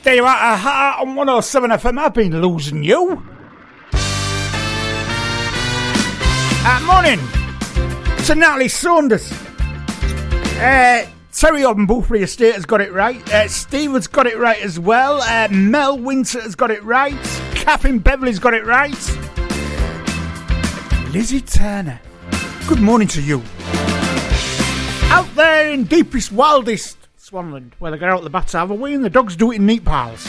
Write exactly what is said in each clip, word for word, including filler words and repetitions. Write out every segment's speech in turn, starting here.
There you are, uh, on one oh seven F M. I've been losing you. Uh, morning to Natalie Saunders. Uh, Terry on Boothbury Estate has got it right. Uh, Steve has got it right as well. Uh, Mel Winter has got it right. Catherine Beverley's got it right. Lizzie Turner, good morning to you. Out there in deepest, wildest Swanland, where they get out the bats have a wee and the dogs do it in neat piles.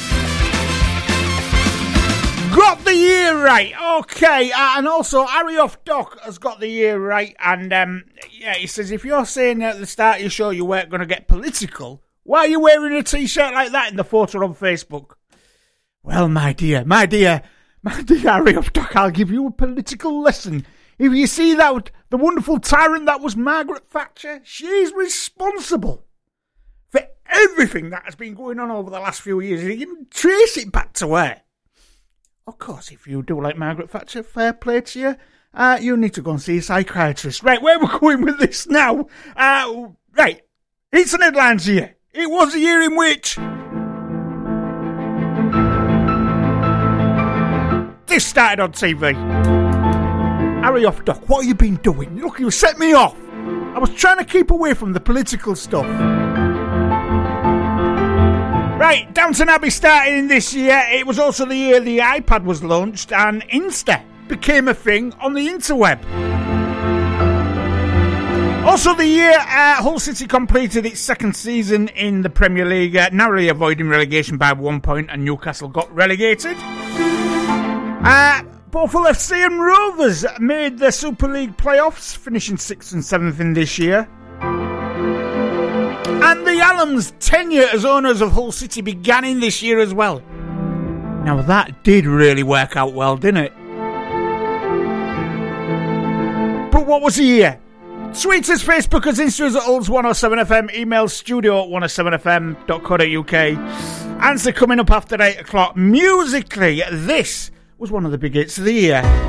Got the year right, okay, uh, and also Harry Off Doc has got the year right, and um, yeah, he says if you're saying at the start of your show you weren't going to get political, why are you wearing a t-shirt like that in the photo on Facebook? Well, my dear, my dear, my dear Harry Off Doc, I'll give you a political lesson. If you see that, the wonderful tyrant that was Margaret Thatcher, she's responsible for everything that has been going on over the last few years. You can trace it back to her. Of course, if you do like Margaret Thatcher, fair play to you. Uh, you need to go and see a psychiatrist. Right, where we're going with this now? Uh, right, it's an headlines year. It was a year in which this started on T V. Harry Off Doc, what have you been doing? Look, you set me off. I was trying to keep away from the political stuff. Right, Downton Abbey started in this year. It was also the year the iPad was launched and Insta became a thing on the interweb. Also the year uh, Hull City completed its second season in the Premier League, uh, narrowly avoiding relegation by one point, and Newcastle got relegated. Uh, both Hull F C and Rovers made the Super League playoffs, finishing sixth and seventh in this year. And the Allams' tenure as owners of Hull City began in this year as well. Now that did really work out well, didn't it? But what was the year? Tweet us, Facebook us, Insta us at Olds one oh seven F M, email studio at one oh seven f m dot co dot u k. Answer coming up after eight o'clock. Musically, this was one of the big hits of the year.